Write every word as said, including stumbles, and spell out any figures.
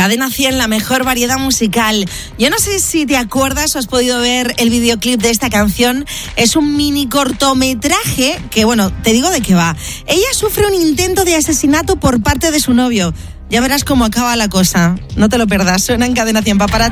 Cadena cien, la mejor variedad musical. Yo no sé si te acuerdas o has podido ver el videoclip de esta canción. Es un mini cortometraje que, bueno, te digo de qué va. Ella sufre un intento de asesinato por parte de su novio. Ya verás cómo acaba la cosa. No te lo perdas. Suena en Cadena cien, Paparazzi.